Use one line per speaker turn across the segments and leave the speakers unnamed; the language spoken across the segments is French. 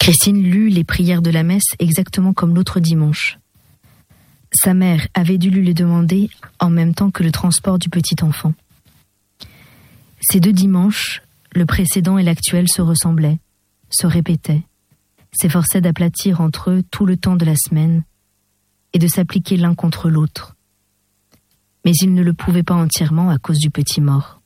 Christine lut les prières de la messe exactement comme l'autre dimanche. Sa mère avait dû lui les demander en même temps que le transport du petit enfant. Ces 2 dimanches, le précédent et l'actuel se ressemblaient, se répétaient, s'efforçaient d'aplatir entre eux tout le temps de la semaine et de s'appliquer l'un contre l'autre. Mais ils ne le pouvaient pas entièrement à cause du petit mort.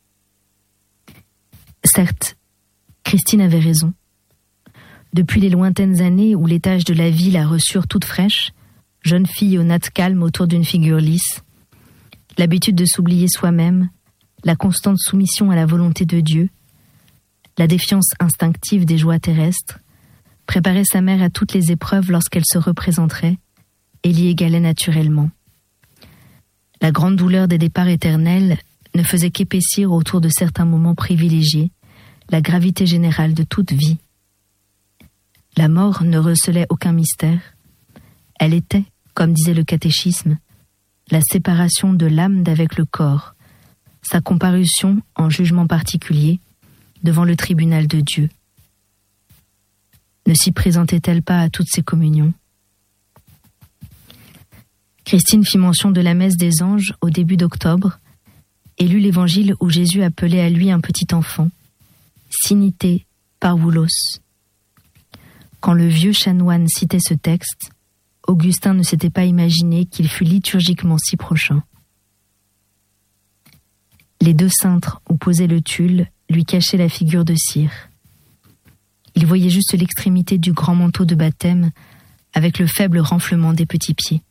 Certes, Christine avait raison. Depuis les lointaines années où les tâches de la vie la reçurent toute fraîche, jeune fille aux nattes calmes autour d'une figure lisse, l'habitude de s'oublier soi-même, la constante soumission à la volonté de Dieu, la défiance instinctive des joies terrestres, préparaient sa mère à toutes les épreuves lorsqu'elle se représenterait et l'y égalait naturellement. La grande douleur des départs éternels ne faisait qu'épaissir autour de certains moments privilégiés la gravité générale de toute vie. La mort ne recelait aucun mystère. Elle était, comme disait le catéchisme, la séparation de l'âme d'avec le corps, sa comparution en jugement particulier devant le tribunal de Dieu. Ne s'y présentait-elle pas à toutes ces communions ? Christine fit mention de la messe des anges au début d'octobre et lut l'évangile où Jésus appelait à lui un petit enfant, Sinité parvoulos. Quand le vieux chanoine citait ce texte, Augustin ne s'était pas imaginé qu'il fût liturgiquement si prochain. Les 2 cintres où posait le tulle lui cachaient la figure de cire. Il voyait juste l'extrémité du grand manteau de baptême avec le faible renflement des petits pieds.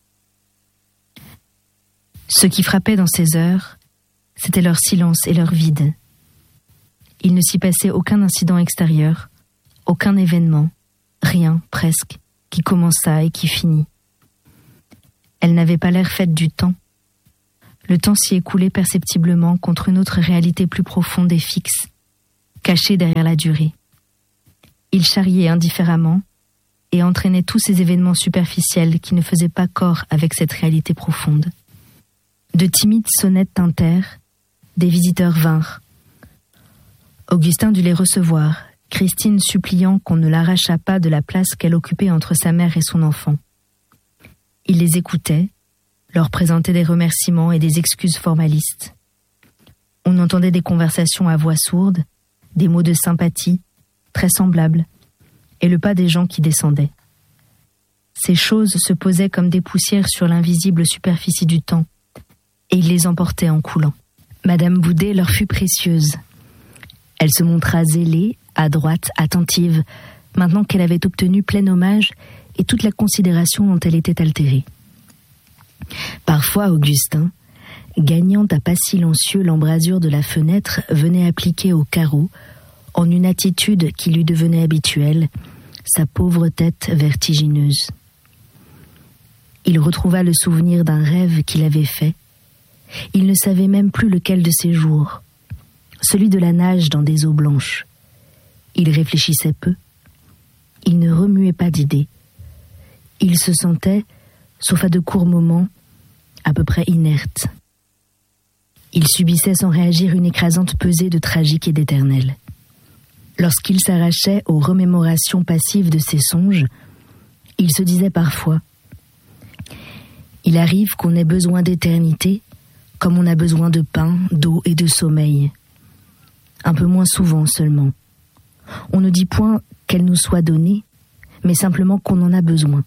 Ce qui frappait dans ces heures, c'était leur silence et leur vide. Il ne s'y passait aucun incident extérieur, aucun événement, rien, presque, qui commença et qui finit. Elle n'avait pas l'air faite du temps. Le temps s'y écoulait perceptiblement contre une autre réalité plus profonde et fixe, cachée derrière la durée. Il charriait indifféremment et entraînait tous ces événements superficiels qui ne faisaient pas corps avec cette réalité profonde. De timides sonnettes tintèrent, des visiteurs vinrent. Augustin dut les recevoir, Christine suppliant qu'on ne l'arrachât pas de la place qu'elle occupait entre sa mère et son enfant. Il les écoutait, leur présentait des remerciements et des excuses formalistes. On entendait des conversations à voix sourde, des mots de sympathie, très semblables, et le pas des gens qui descendaient. Ces choses se posaient comme des poussières sur l'invisible superficie du temps, et il les emportait en coulant. Madame Boudet leur fut précieuse. Elle se montra zélée, adroite, attentive, maintenant qu'elle avait obtenu plein hommage et toute la considération dont elle était altérée. Parfois, Augustin, gagnant à pas silencieux l'embrasure de la fenêtre, venait appliquer au carreau, en une attitude qui lui devenait habituelle, sa pauvre tête vertigineuse. Il retrouva le souvenir d'un rêve qu'il avait fait. Il ne savait même plus lequel de ses jours, celui de la nage dans des eaux blanches. Il réfléchissait peu. Il ne remuait pas d'idées. Il se sentait, sauf à de courts moments, à peu près inerte. Il subissait sans réagir une écrasante pesée de tragique et d'éternel. Lorsqu'il s'arrachait aux remémorations passives de ses songes, il se disait parfois « Il arrive qu'on ait besoin d'éternité, comme on a besoin de pain, d'eau et de sommeil. Un peu moins souvent seulement. On ne dit point qu'elle nous soit donnée, mais simplement qu'on en a besoin.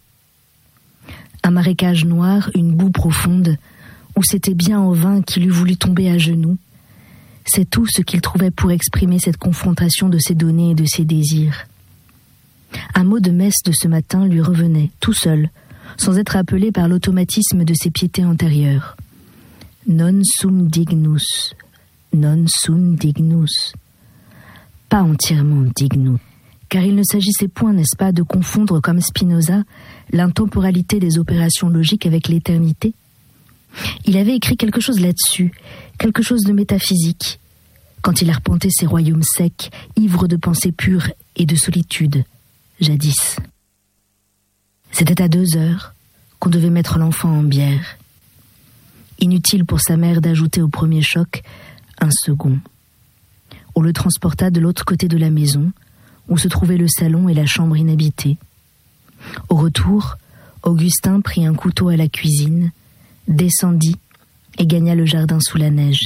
Un marécage noir, une boue profonde, où c'était bien en vain qu'il eût voulu tomber à genoux, c'est tout ce qu'il trouvait pour exprimer cette confrontation de ses données et de ses désirs. Un mot de messe de ce matin lui revenait, tout seul, sans être appelé par l'automatisme de ses piétés antérieures. Non sum dignus, non sum dignus. Pas entièrement dignus, car il ne s'agissait point, n'est-ce pas, de confondre comme Spinoza l'intemporalité des opérations logiques avec l'éternité. Il avait écrit quelque chose là-dessus, quelque chose de métaphysique, quand il arpentait ces royaumes secs, ivres de pensées pures et de solitude, jadis. C'était à 2 heures qu'on devait mettre l'enfant en bière. Inutile pour sa mère d'ajouter au premier choc un second. On le transporta de l'autre côté de la maison, où se trouvaient le salon et la chambre inhabitée. Au retour, Augustin prit un couteau à la cuisine, descendit et gagna le jardin sous la neige.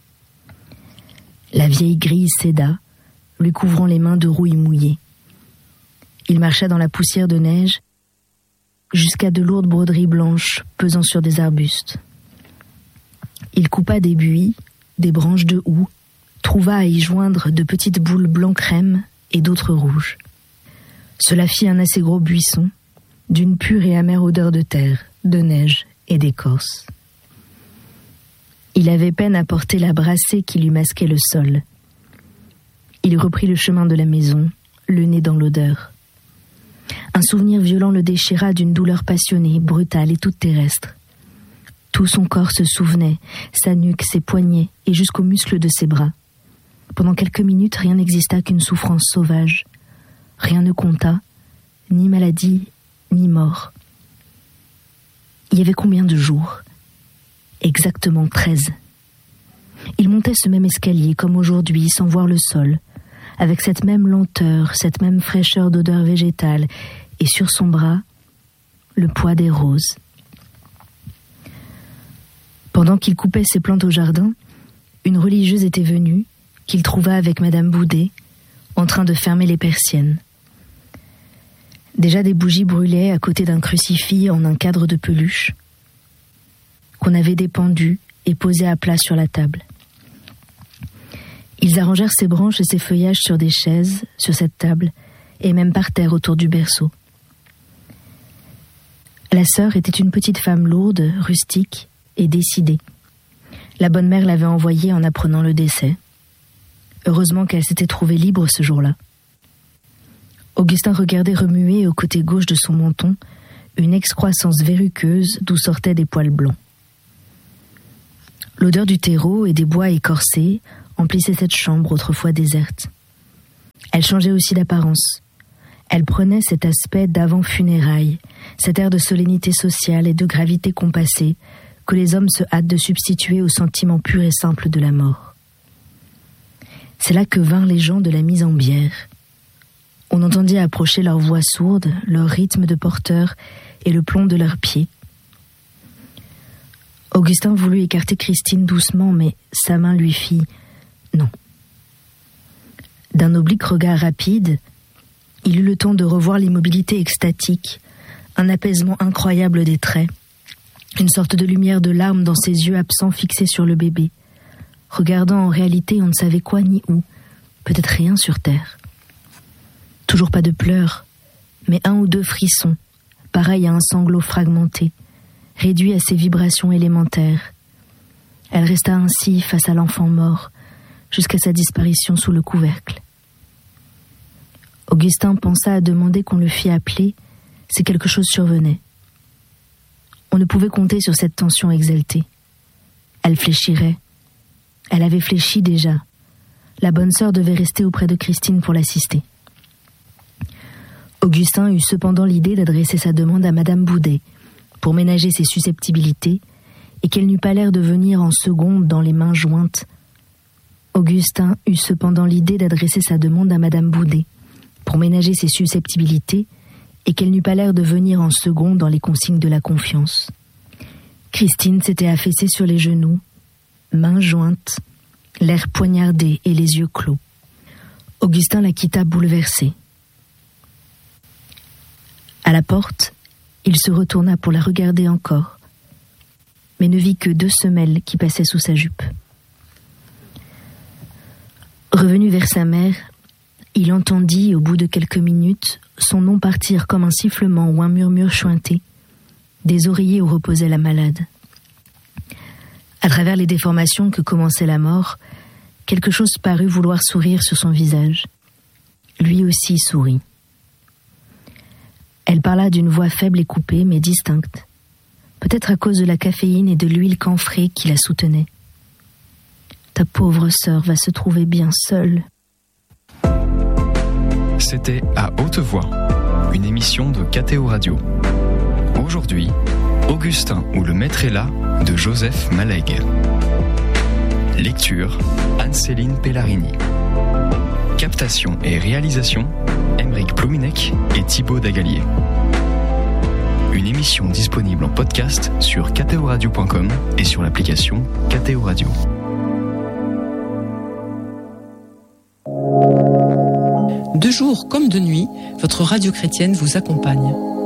La vieille grille céda, lui couvrant les mains de rouille mouillée. Il marcha dans la poussière de neige jusqu'à de lourdes broderies blanches pesant sur des arbustes. Il coupa des buis, des branches de houx, trouva à y joindre de petites boules blanc crème et d'autres rouges. Cela fit un assez gros buisson, d'une pure et amère odeur de terre, de neige et d'écorce. Il avait peine à porter la brassée qui lui masquait le sol. Il reprit le chemin de la maison, le nez dans l'odeur. Un souvenir violent le déchira d'une douleur passionnée, brutale et toute terrestre. Tout son corps se souvenait, sa nuque, ses poignets et jusqu'aux muscles de ses bras. Pendant quelques minutes, rien n'exista qu'une souffrance sauvage. Rien ne compta, ni maladie, ni mort. Il y avait combien de jours ? Exactement 13. Il montait ce même escalier comme aujourd'hui, sans voir le sol, avec cette même lenteur, cette même fraîcheur d'odeur végétale, et sur son bras, le poids des roses. Pendant qu'il coupait ses plantes au jardin, une religieuse était venue, qu'il trouva avec Madame Boudet, en train de fermer les persiennes. Déjà des bougies brûlaient à côté d'un crucifix en un cadre de peluche, qu'on avait dépendu et posé à plat sur la table. Ils arrangèrent ses branches et ses feuillages sur des chaises, sur cette table, et même par terre autour du berceau. La sœur était une petite femme lourde, rustique et décidée. La bonne mère l'avait envoyée en apprenant le décès. Heureusement qu'elle s'était trouvée libre ce jour-là. Augustin regardait remuer au côté gauche de son menton une excroissance verruqueuse d'où sortaient des poils blancs. L'odeur du terreau et des bois écorcés emplissait cette chambre autrefois déserte. Elle changeait aussi d'apparence. Elle prenait cet aspect d'avant-funérailles, cet air de solennité sociale et de gravité compassée que les hommes se hâtent de substituer au sentiment pur et simple de la mort. C'est là que vinrent les gens de la mise en bière. On entendit approcher leurs voix sourdes, leur rythme de porteur et le plomb de leurs pieds. Augustin voulut écarter Christine doucement, mais sa main lui fit « non ». D'un oblique regard rapide, il eut le temps de revoir l'immobilité extatique, un apaisement incroyable des traits, une sorte de lumière de larmes dans ses yeux absents fixés sur le bébé, regardant en réalité on ne savait quoi ni où, peut-être rien sur terre. Toujours pas de pleurs, mais un ou deux frissons, pareils à un sanglot fragmenté, réduit à ses vibrations élémentaires. Elle resta ainsi face à l'enfant mort, jusqu'à sa disparition sous le couvercle. Augustin pensa à demander qu'on le fît appeler si quelque chose survenait. On ne pouvait compter sur cette tension exaltée. Elle fléchirait. Elle avait fléchi déjà. La bonne sœur devait rester auprès de Christine pour l'assister. Augustin eut cependant l'idée d'adresser sa demande à Madame Boudet, pour ménager ses susceptibilités, et qu'elle n'eût pas l'air de venir en seconde dans les mains jointes. Augustin eut cependant l'idée d'adresser sa demande à Madame Boudet, pour ménager ses susceptibilités, et qu'elle n'eût pas l'air de venir en second dans les consignes de la confiance. Christine s'était affaissée sur les genoux, mains jointes, l'air poignardé et les yeux clos. Augustin la quitta bouleversé. À la porte, il se retourna pour la regarder encore, mais ne vit que 2 semelles qui passaient sous sa jupe. Revenu vers sa mère, il entendit, au bout de quelques minutes, son nom partir comme un sifflement ou un murmure chointé, des oreillers où reposait la malade. À travers les déformations que commençait la mort, quelque chose parut vouloir sourire sur son visage. Lui aussi sourit. Elle parla d'une voix faible et coupée, mais distincte, peut-être à cause de la caféine et de l'huile camphrée qui la soutenait. « Ta pauvre sœur va se trouver bien seule. »
C'était À Haute Voix, une émission de KTO Radio. Aujourd'hui, Augustin ou le maître est là de Joseph Malègue. Lecture, Anne-Céline Pellarini. Captation et réalisation, Aymeric Plouminec et Thibaut Dagalier. Une émission disponible en podcast sur ktoradio.com et sur l'application KTO Radio.
De jour comme de nuit, votre radio chrétienne vous accompagne.